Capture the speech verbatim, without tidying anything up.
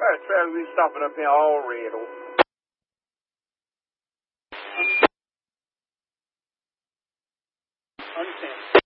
Alright, Travis, we stopping up here all red. Understand.